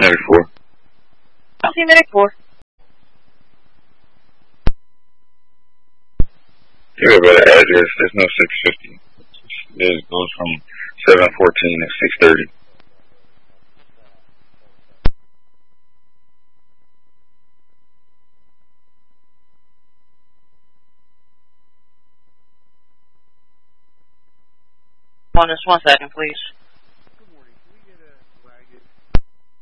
Medic 4. Okay, Medic 4. You have an address. There's no 650. It goes from 714 to 630. On this 1 second, please.